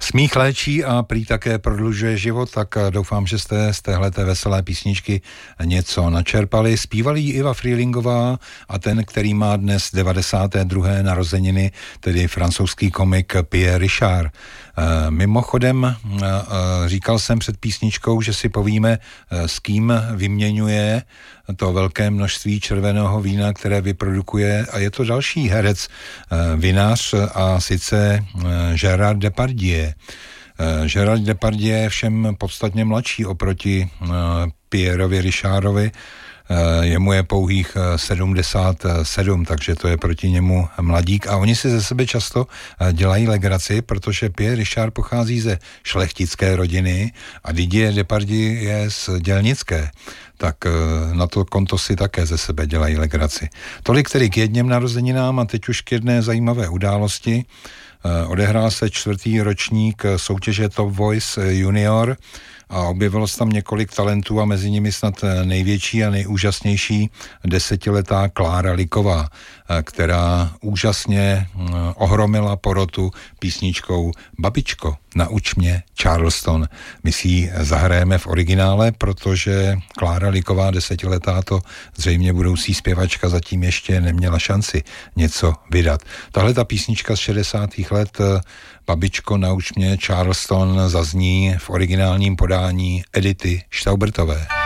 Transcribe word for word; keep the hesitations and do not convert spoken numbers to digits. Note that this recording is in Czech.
Smích léčí a prý také prodlužuje život, tak doufám, že jste z téhleté veselé písničky něco načerpali. Zpívali ji Iva Frýlingová a ten, který má dnes devadesáté druhé narozeniny, tedy francouzský komik Pierre Richard. Mimochodem, říkal jsem před písničkou, že si povíme, s kým vyměňuje to velké množství červeného vína, které vyprodukuje, a je to další herec, vinař, a sice Gérard Depardieu. Gérard Depardieu je všem podstatně mladší oproti Pierrovi Richardovi. Jemu je pouhých sedmdesát sedm, takže to je proti němu mladík a oni si ze sebe často dělají legraci, protože Pierre Richard pochází ze šlechtické rodiny a Didier Depardieu je z dělnické, tak na to konto si také ze sebe dělají legraci. Tolik tedy k jedněm narozeninám a teď už k jedné zajímavé události. Odehrál se čtvrtý ročník soutěže Top Voice Junior a objevilo se tam několik talentů a mezi nimi snad největší a nejúžasnější desetiletá Klára Liková, která úžasně ohromila porotu písničkou Babičko, nauč mě Charleston. My si ji zahrajeme v originále, protože Klára Liková, desetiletá, to zřejmě budoucí zpěvačka, zatím ještě neměla šanci něco vydat. Tahle ta písnička z šedesátých let Babičko, nauč mě Charleston zazní v originálním podání Edity Štaubertové.